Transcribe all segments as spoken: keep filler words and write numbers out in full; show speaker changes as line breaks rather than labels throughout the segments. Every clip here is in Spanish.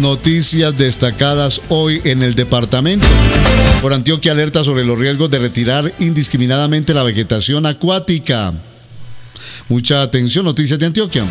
noticias destacadas hoy en el departamento. Por Antioquia alerta sobre los riesgos de retirar indiscriminadamente la vegetación acuática. Mucha atención, noticias de Antioquia.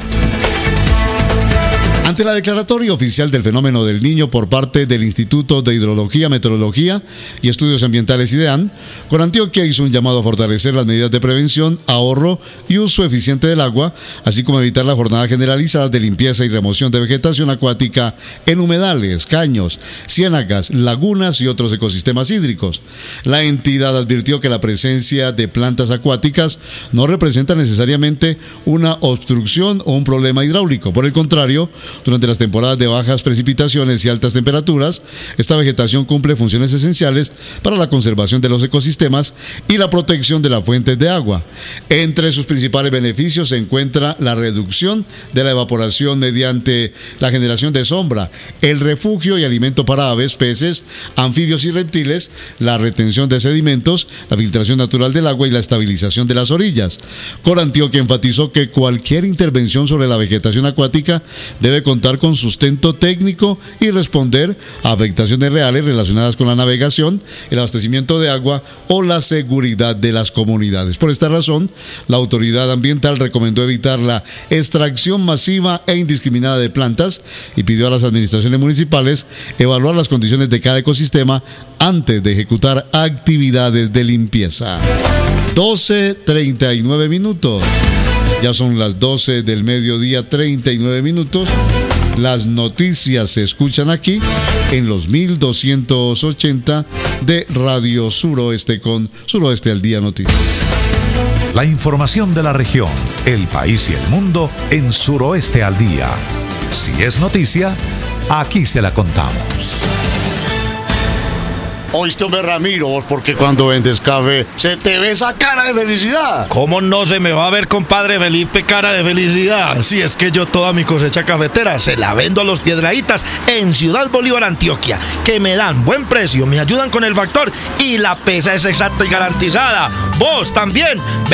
Ante la declaratoria oficial del fenómeno del Niño por parte del Instituto de Hidrología, Meteorología y Estudios Ambientales IDEAM, Corantioquia hizo un llamado a fortalecer las medidas de prevención, ahorro y uso eficiente del agua, así como evitar la jornada generalizada de limpieza y remoción de vegetación acuática en humedales, caños, ciénagas, lagunas y otros ecosistemas hídricos. La entidad advirtió que la presencia de plantas acuáticas no representa necesariamente una obstrucción o un problema hidráulico. Por el contrario, durante las temporadas de bajas precipitaciones y altas temperaturas, esta vegetación cumple funciones esenciales para la conservación de los ecosistemas y la protección de las fuentes de agua. Entre sus principales beneficios se encuentra la reducción de la evaporación mediante la generación de sombra, el refugio y alimento para aves, peces, anfibios y reptiles, la retención de sedimentos, la filtración natural del agua y la estabilización de las orillas. Corantioquia enfatizó que cualquier intervención sobre la vegetación acuática debe contar con sustento técnico y responder a afectaciones reales relacionadas con la navegación, el abastecimiento de agua o la seguridad de las comunidades. Por esta razón, la autoridad ambiental recomendó evitar la extracción masiva e indiscriminada de plantas y pidió a las administraciones municipales evaluar las condiciones de cada ecosistema antes de ejecutar actividades de limpieza. doce treinta y nueve minutos. Ya son las doce del mediodía, treinta y nueve minutos. Las noticias se escuchan aquí en los mil doscientos ochenta de Radio Suroeste con Suroeste al Día Noticias.
La información de la región, el país y el mundo en Suroeste al Día. Si es noticia, aquí se la contamos.
Oíste, hombre, Ramiro, vos porque cuando vendes café se te ve esa cara de felicidad.
¿Cómo no se me va a ver, compadre Felipe, cara de felicidad? Si es que yo toda mi cosecha cafetera se la vendo a los Piedraítas en Ciudad Bolívar, Antioquia, que me dan buen precio, me ayudan con el factor y la pesa es exacta y garantizada. Vos también